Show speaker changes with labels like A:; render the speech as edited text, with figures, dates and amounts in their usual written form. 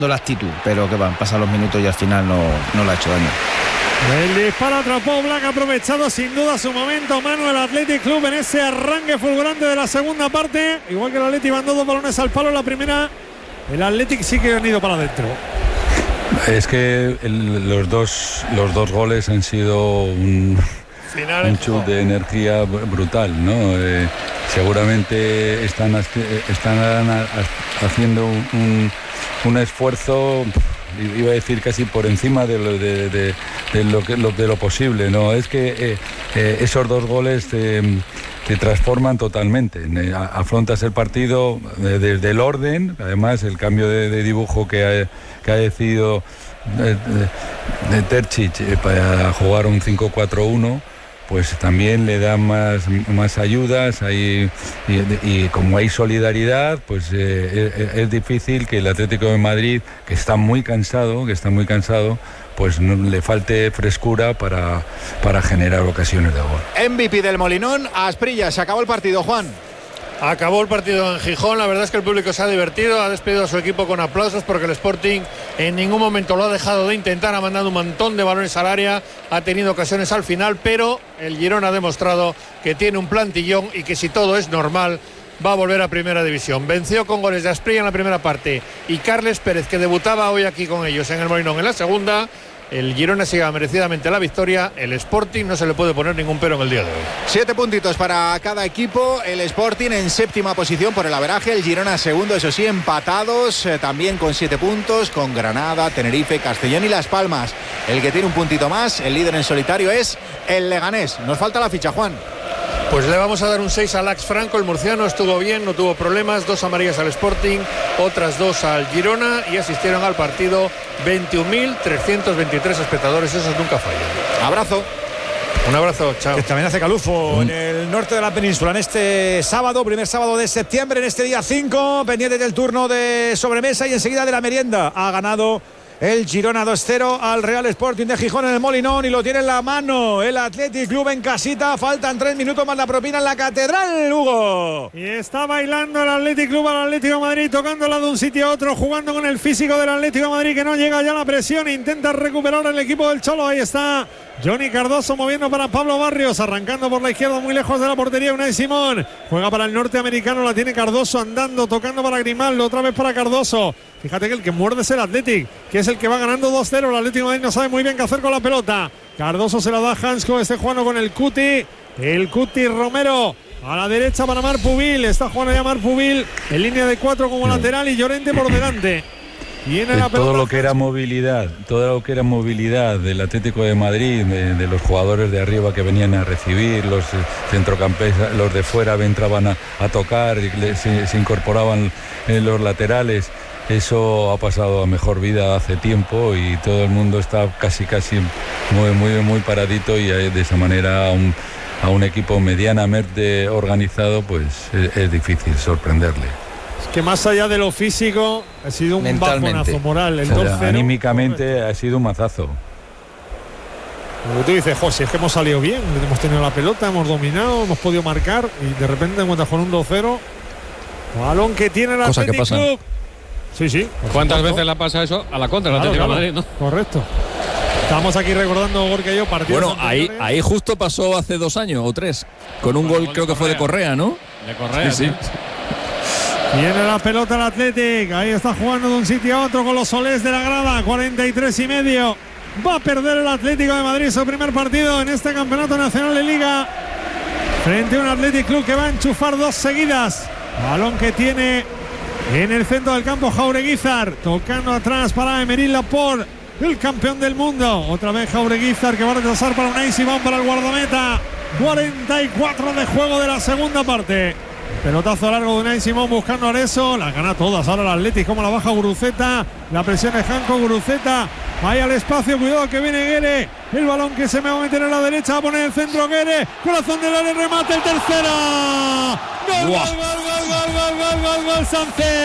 A: la actitud, pero que van, pasan los minutos y al final no le ha hecho daño.
B: El disparo atrapó Black, aprovechado sin duda su momento Manuel Athletic Club en ese arranque fulgurante de la segunda parte. Igual que el Athletic mandó 2 balones al palo, la primera el Athletic sí que han ido para adentro.
C: Es que los dos goles han sido un chute de energía brutal, ¿no? Seguramente están haciendo un esfuerzo, iba a decir casi por encima de lo posible, ¿no? Es que esos 2 goles te transforman totalmente. Afrontas el partido desde el orden, además el cambio de dibujo que ha decidido Terzic para jugar un 5-4-1, pues también le da más ayudas y como hay solidaridad, pues es difícil que el Atlético de Madrid, que está muy cansado, pues no le falte frescura para generar ocasiones de gol.
D: MVP del Molinón, Asprilla. Se acabó el partido, Juan.
E: Acabó el partido en Gijón. La verdad es que el público se ha divertido, ha despedido a su equipo con aplausos, porque el Sporting en ningún momento lo ha dejado de intentar, ha mandado un montón de balones al área, ha tenido ocasiones al final, pero el Girona ha demostrado que tiene un plantillón y que si todo es normal va a volver a Primera División. Venció con goles de Asprilla en la primera parte y Carles Pérez, que debutaba hoy aquí con ellos en el Molinón en la segunda. El Girona se lleva merecidamente la victoria. El Sporting no se le puede poner ningún pero en el día de hoy.
D: 7 puntitos para cada equipo. El Sporting en 7ª posición por el averaje. El Girona segundo, eso sí, empatados también con 7 puntos, con Granada, Tenerife, Castellón y Las Palmas. El que tiene un puntito más, el líder en solitario, es el Leganés. Nos falta la ficha, Juan.
E: Pues le vamos a dar un 6 a Lax Franco. El murciano estuvo bien, no tuvo problemas. 2 amarillas al Sporting, otras 2 al Girona, y asistieron al partido 21.323 espectadores. Esos nunca fallan.
D: Abrazo.
E: Un abrazo, chao.
B: Que también hace calufo en el norte de la península en este sábado, primer sábado de septiembre, en este día 5, pendiente del turno de sobremesa y enseguida de la merienda. Ha ganado el Girona 2-0 al Real Sporting de Gijón en el Molinón y lo tiene en la mano el Athletic Club en casita. Faltan 3 minutos más la propina en la Catedral, Hugo. Y está bailando el Athletic Club al Atlético de Madrid, tocándola de un sitio a otro, jugando con el físico del Atlético de Madrid, que no llega ya a la presión. Intenta recuperar el equipo del Cholo. Ahí está Johnny Cardoso moviendo para Pablo Barrios, arrancando por la izquierda muy lejos de la portería. Unai Simón juega para el norteamericano, la tiene Cardoso andando, tocando para Grimaldo, otra vez para Cardoso. Fíjate que el que muerde es el Athletic, que es el que va ganando 2-0. El Atlético de Madrid no sabe muy bien qué hacer con la pelota. Cardoso se la da a Hansko, este jugando con el Cuti Romero. A la derecha para Marpubil, está jugando ya Marpubil en línea de 4 como lateral y Llorente por delante. Viene la pelota.
C: Todo lo que era movilidad del Atlético de Madrid, de los jugadores de arriba que venían a recibir, los centrocampistas, los de fuera entraban a tocar, se incorporaban los laterales. Eso ha pasado a mejor vida hace tiempo y todo el mundo está casi muy paradito, y de esa manera a un equipo medianamente organizado pues es difícil sorprenderle.
B: Que más allá de lo físico ha sido un bajonazo moral.
C: Anímicamente ha sido un mazazo.
B: Como tú dices, José, es que hemos salido bien, hemos tenido la pelota, hemos dominado, hemos podido marcar y de repente te encuentras con un 2-0. Balón que tiene el Athletic Club. Sí.
F: ¿Cuántas veces le pasa eso a la contra? Claro, Atlético de Madrid, ¿no?
B: Correcto. Estamos aquí recordando, Gorka y yo, partidos.
G: Bueno, ahí justo pasó hace 2 años o 3, con un gol creo que fue de Correa, ¿no?
F: De Correa, sí.
B: Viene la pelota el Athletic, ahí está jugando de un sitio a otro con los solés de la grada, 43,5. Va a perder el Atlético de Madrid su primer partido en este campeonato nacional de Liga, frente a un Athletic Club que va a enchufar 2 seguidas. Balón que tiene en el centro del campo Jaureguizar, tocando atrás para Emeril Laporte, el campeón del mundo. Otra vez Jaureguizar, que va a retrasar para Unai Simón, para el guardameta. 44 de juego de la segunda parte. Pelotazo largo de Unai Simón buscando a Areso. Las gana todas ahora el Athletic, como la baja Guruceta. La presión de Janko, Guruceta. Ahí al espacio, cuidado que viene Guere. El balón que se me va a meter a la derecha, va a poner el centro Guere. Corazón del área, remate el tercero. Gol, gol, Sánchez.